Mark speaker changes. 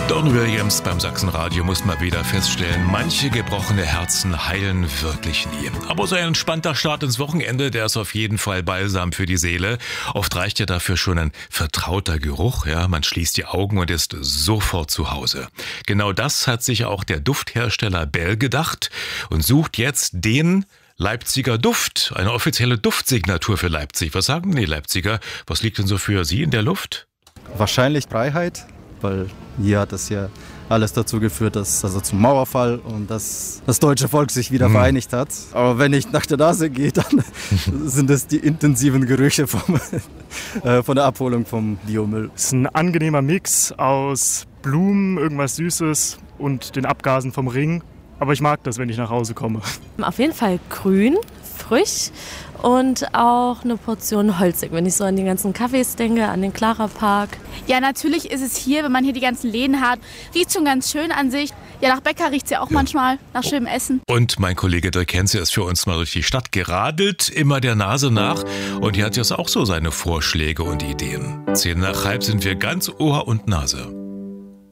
Speaker 1: Don Williams beim Sachsenradio muss mal wieder feststellen, manche gebrochene Herzen heilen wirklich nie. Aber so ein entspannter Start ins Wochenende, der ist auf jeden Fall balsam für die Seele. Oft reicht ja dafür schon ein vertrauter Geruch. Ja, man schließt die Augen und ist sofort zu Hause. Genau das hat sich auch der Dufthersteller Bell gedacht und sucht jetzt den Leipziger Duft, eine offizielle Duftsignatur für Leipzig. Was sagen die Leipziger? Was liegt denn so für Sie in der Luft?
Speaker 2: Wahrscheinlich Freiheit, weil hier hat es ja alles dazu geführt, dass zum Mauerfall und dass das deutsche Volk sich wieder vereinigt hat. Aber wenn ich nach der Nase gehe, dann sind es die intensiven Gerüche von der Abholung vom Biomüll.
Speaker 3: Es ist ein angenehmer Mix aus Blumen, irgendwas Süßes und den Abgasen vom Ring. Aber ich mag das, wenn ich nach Hause komme.
Speaker 4: Auf jeden Fall grün, frisch und auch eine Portion holzig, wenn ich so an die ganzen Cafés denke, an den Clara Park.
Speaker 5: Ja, natürlich ist es hier, wenn man hier die ganzen Läden hat, riecht schon ganz schön an sich. Ja, nach Bäcker riecht es ja auch manchmal, nach schönem Essen.
Speaker 1: Und mein Kollege Dirk Henze ist für uns mal durch die Stadt geradelt, immer der Nase nach. Und hier hat jetzt auch so seine Vorschläge und Ideen. 10 nach halb sind wir ganz Ohr und Nase.